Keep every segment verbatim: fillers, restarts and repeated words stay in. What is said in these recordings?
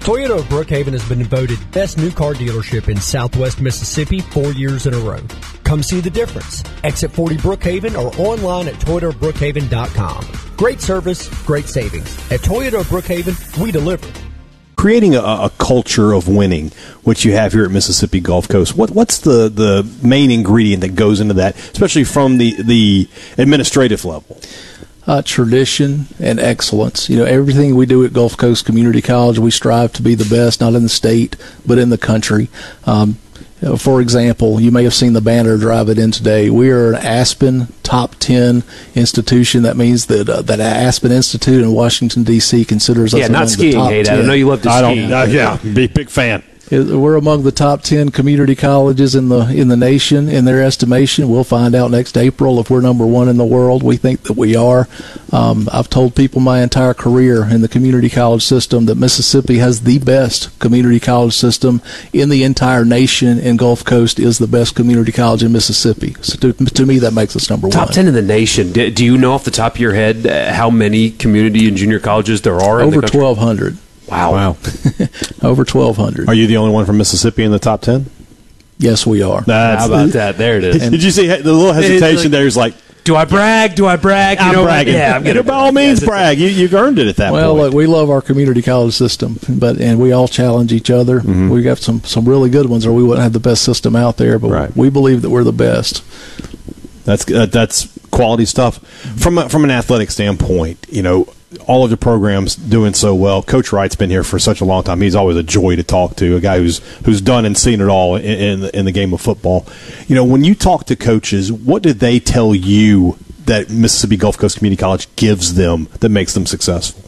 Toyota of Brookhaven has been voted best new car dealership in Southwest Mississippi four years in a row. Come see the difference. Exit forty Brookhaven or online at toyota of brookhaven dot com. Great service, great savings. At Toyota of Brookhaven, we deliver. Creating a, a culture of winning, which you have here at Mississippi Gulf Coast, what, what's the, the main ingredient that goes into that, especially from the, the administrative level? Uh, tradition and excellence. You know, everything we do at Gulf Coast Community College, we strive to be the best, not in the state, but in the country. Um, you know, for example, you may have seen the banner drive it in today. We are an Aspen top ten institution. That means that uh, that Aspen Institute in Washington, D C considers us yeah, among not skiing, the top Hayden. ten. I know you love to I ski. don't, uh, yeah, big, big fan. We're among the top ten community colleges in the in the nation in their estimation. We'll find out next April if we're number one in the world. We think that we are. Um, I've told people my entire career in the community college system that Mississippi has the best community college system in the entire nation, and Gulf Coast is the best community college in Mississippi. So to, to me, that makes us number top one. Top ten in the nation. Do, do you know off the top of your head uh, how many community and junior colleges there are? Over in the country? twelve hundred. Wow. Wow. Over twelve hundred. Are you the only one from Mississippi in the top ten? Yes, we are. That's, how about that? There it is. Did you see the little hesitation like, there? Is like, do I brag? Do I brag? You I'm know, bragging. Yeah, I'm gonna by all means brag. You, you've earned it at that well, point. Well, look, we love our community college system, but and we all challenge each other. Mm-hmm. We got some, some really good ones, or we wouldn't have the best system out there. But right. we believe that we're the best. That's uh, that's quality stuff. From a, from an athletic standpoint, you know, all of the programs doing so well. Coach Wright's been here for such a long time. He's always a joy to talk to, a guy who's who's done and seen it all in, in, the, in the game of football. You know, when you talk to coaches, what did they tell you that Mississippi Gulf Coast Community College gives them that makes them successful?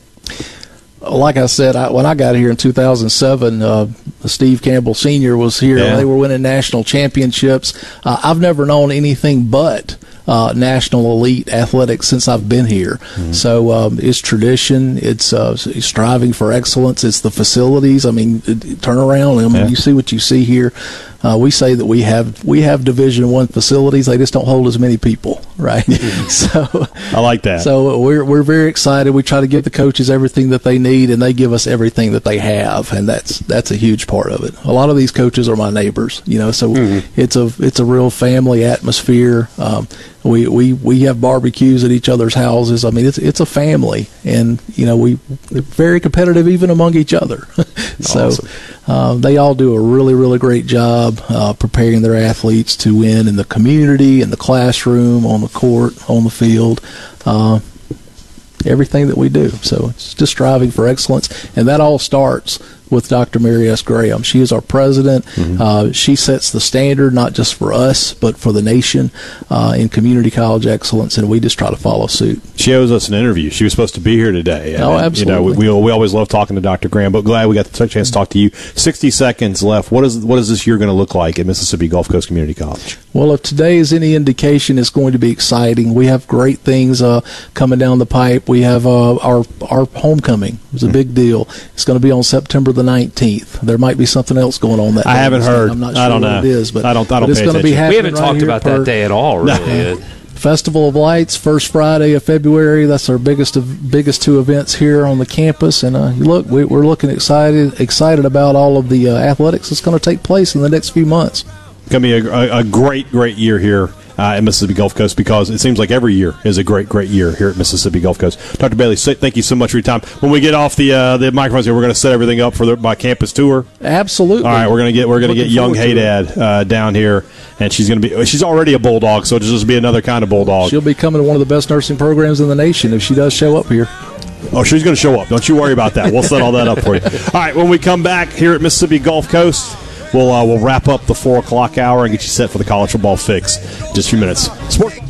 Like I said, I, when I got here in two thousand seven, uh, Steve Campbell Senior was here, yeah. and they were winning national championships. Uh, I've never known anything but uh, national elite athletics since I've been here. Mm-hmm. So um, it's tradition. It's uh, striving for excellence. It's the facilities. I mean, turn around. I mean, yeah. you see what you see here. Uh, we say that we have we have Division One facilities. They just don't hold as many people, right? so I like that. So we're we're very excited. We try to give the coaches everything that they need, and they give us everything that they have, and that's that's a huge part of it. A lot of these coaches are my neighbors, you know. So mm-hmm. it's a it's a real family atmosphere. Um, we, we we have barbecues at each other's houses. I mean, it's it's a family, and you know we we're very competitive even among each other. so awesome. uh, they all do a really really great job uh, preparing their athletes to win in the community, in the classroom, on the court, on the field. Uh, everything that we do. So it's just striving for excellence, and that all starts with Doctor Mary S. Graham. She is our president. Mm-hmm. Uh, she sets the standard, not just for us, but for the nation uh, in community college excellence, and we just try to follow suit. She owes us an interview. She was supposed to be here today. Oh, and, absolutely. You know, we, we always love talking to Doctor Graham, but glad we got the chance to talk to you. sixty seconds left. What is what is this year going to look like at Mississippi Gulf Coast Community College? Well, if today is any indication, it's going to be exciting. We have great things uh, coming down the pipe. We have uh, our our homecoming. It's a mm-hmm. big deal. It's going to be on September the nineteenth. There might be something else going on that day. I haven't heard. I'm not sure I don't what know. it is, but I don't. I don't but it's pay going to be attention. happening. We haven't right talked about per, that day at all, really. No. Festival of Lights, first Friday of February. That's our biggest of, biggest two events here on the campus. And uh, look, we, we're looking excited excited about all of the uh, athletics that's going to take place in the next few months. It's going to be a, a, a great, great year here uh, at Mississippi Gulf Coast, because it seems like every year is a great, great year here at Mississippi Gulf Coast. Doctor Bailey, thank you so much for your time. When we get off the uh, the microphones here, we're going to set everything up for the, my campus tour. Absolutely. All right, we're going to get we're going to get young Haydad uh, down here, and she's going to be she's already a bulldog, so it'll just be another kind of bulldog. She'll be coming to one of the best nursing programs in the nation if she does show up here. Oh, she's going to show up. Don't you worry about that. We'll set all that up for you. All right, when we come back here at Mississippi Gulf Coast, We'll uh, we'll wrap up the four o'clock hour and get you set for the college football fix in just a few minutes. Sport.